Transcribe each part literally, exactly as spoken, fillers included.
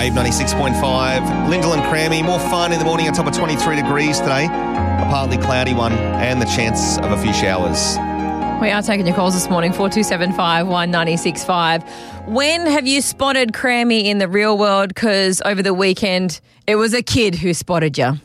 Wave ninety-six point five. Lyndall and Crammy, more fun in the morning on top of twenty-three degrees today. A partly cloudy one and the chance of a few showers. We are taking your calls this morning, four two seven five, one nine six five. When have you spotted Crammy in the real world? Because over the weekend, it was a kid who spotted you.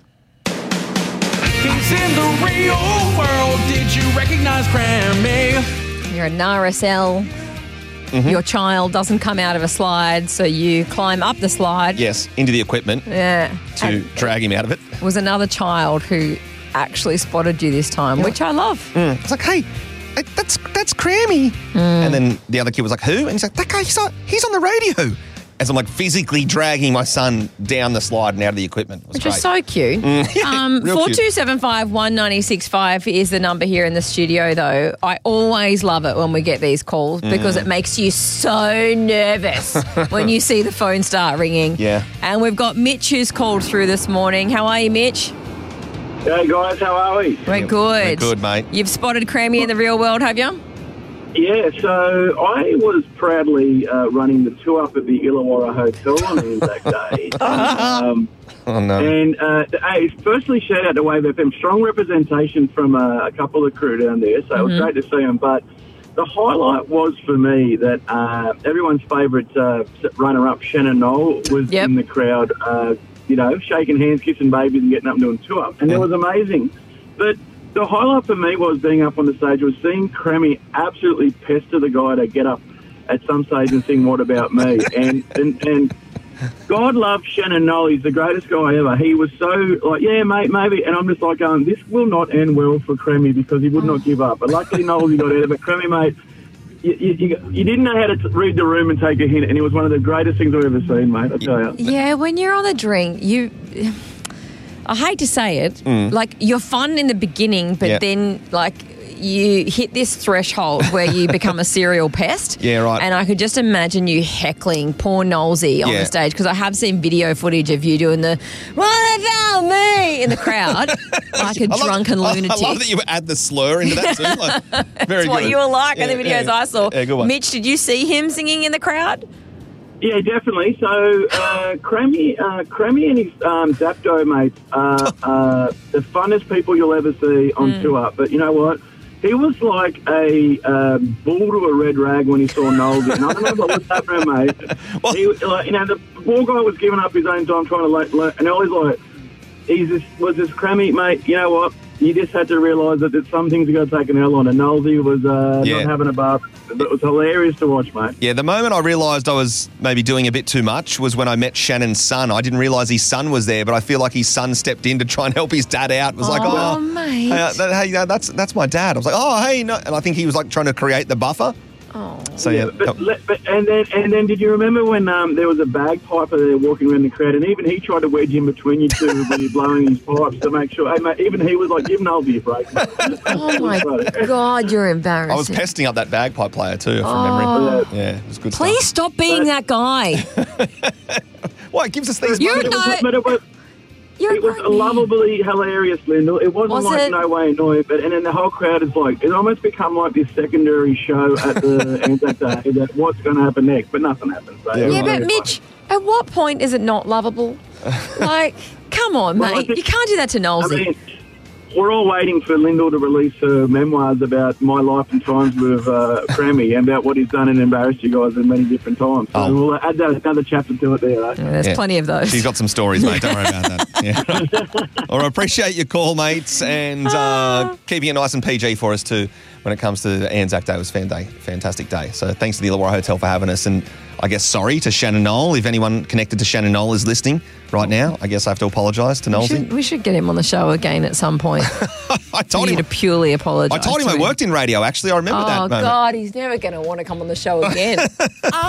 He's in the real world. Did you recognize Crammy? You're a N R S L. Mm-hmm. Your child doesn't come out of a slide, so you climb up the slide. Yes, into the equipment. Yeah. To and drag him out of it. It was another child who actually spotted you this time, yeah. which I love. Mm. It's like, hey, that's that's Crammy. Mm. And then the other kid was like, who? And he's like, that guy, he's on, he's on the radio. As I'm like physically dragging my son down the slide and out of the equipment. Which great. is so cute. Mm. um, four two seven five, one nine six five is the number here in the studio, though. I always love it when we get these calls because mm. it makes you so nervous when you see the phone start ringing. Yeah. And we've got Mitch who's called through this morning. How are you, Mitch? Hey, guys. How are we? We're yeah, good. We're good, mate. You've spotted Crammy in the real world, have you? Yeah, so I was proudly uh, running the tour up at the Illawarra Hotel on Anzac Day. um, oh, no. And, uh, hey, firstly, shout out to Wave F M. Strong representation from uh, a couple of crew down there, so mm-hmm. it was great to see them. But the highlight was for me that uh, everyone's favourite uh, runner-up, Shannon Knoll, was yep. in the crowd, uh, you know, shaking hands, kissing babies and getting up and doing tour. And yeah. it was amazing. But the highlight for me was being up on the stage was seeing Crammy absolutely pester the guy to get up at some stage and sing What About Me. And and, and God love Shannon Knoll. He's the greatest guy ever. He was so like, yeah, mate, maybe. And I'm just like going, this will not end well for Crammy because he would not give up. But luckily, Knoll, he got out of it. Crammy, mate, you, you, you didn't know how to t- read the room and take a hint. And it was one of the greatest things I've ever seen, mate, I tell you. Yeah, when you're on the drink, you... I hate to say it, mm. like you're fun in the beginning, but yep. then like you hit this threshold where you become a serial pest. Yeah, right. And I could just imagine you heckling poor Knowlesy on yeah. the stage because I have seen video footage of you doing the "What about me" in the crowd like a love, drunken lunatic. I love that you add the slur into that too. Like, very That's good. what you were like yeah, in the videos yeah. I saw. Yeah, good one. Mitch, did you see him singing in the crowd? Yeah, definitely. So, uh, Crammy, uh, Crammy and his um, Zapdo mates are uh, the funnest people you'll ever see on mm. tour. But you know what? He was like a uh, bull to a red rag when he saw Knowles. And I don't know what was happening, mate. He, like, you know, the poor guy was giving up his own time trying to learn. learn and I was like, he's this, was this Crammy, mate, you know what? You just had to realise that there's some things you got to take an L on. And Knowlesy was uh, yeah. not having a bath. But it was hilarious to watch, mate. Yeah, the moment I realised I was maybe doing a bit too much was when I met Shannon's son. I didn't realise his son was there, but I feel like his son stepped in to try and help his dad out. It was oh, like, oh, mate. Hey, uh, that, hey, that's that's my dad. I was like, oh, hey, no. And I think he was like trying to create the buffer. Oh. So yeah, yeah but, but and then and then did you remember when um, there was a bagpiper there walking around the crowd, and even he tried to wedge in between you two when you're blowing his pipes to make sure. Hey, mate, even he was like, "Give Knowlesy a break." Oh my God, you're embarrassing. I was pesting up that bagpipe player too, from oh. memory. Yeah, it was good. Please stuff. stop being that guy. Well, it gives us these. You're moments. not. But it was, You're it was funny. lovably hilarious, Lyndall. It wasn't was like it? no way annoying, but and then the whole crowd is like, it almost become like this secondary show at the Anzac Day that what's going to happen next, but nothing happens. So Yeah, Yeah, right. but Mitch, at what point is it not lovable? Like, come on, Well, I mate. think- You can't do that to I Knowlesy. mean, we're all waiting for Lyndall to release her memoirs about my life and times with uh, Crammy and about what he's done and embarrassed you guys in many different times. So Oh. we'll add that, another chapter to it there, eh? Yeah, there's Yeah. plenty of those. She's got some stories, mate. Don't worry about that. Yeah. All right, appreciate your call, mates, and uh, keeping it nice and P G for us too when it comes to Anzac Day. It was a fan day, fantastic day. So thanks to the Illawarra Hotel for having us, and I guess sorry to Shannon Knoll. If anyone connected to Shannon Knoll is listening right now, I guess I have to apologise to we, Knowlesy. should, we should get him on the show again at some point. I told For you him. to purely apologise. I told him to I worked in radio. Actually, I remember oh, that moment. God, he's never going to want to come on the show again.